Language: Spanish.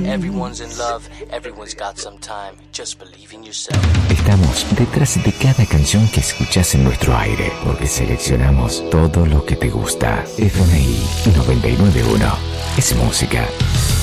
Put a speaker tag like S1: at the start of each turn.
S1: Everyone's in love, everyone's got some time. Just believe in yourself.
S2: Estamos detrás de cada canción que escuchás en nuestro aire, porque seleccionamos todo lo que te gusta. FMI 991 es música.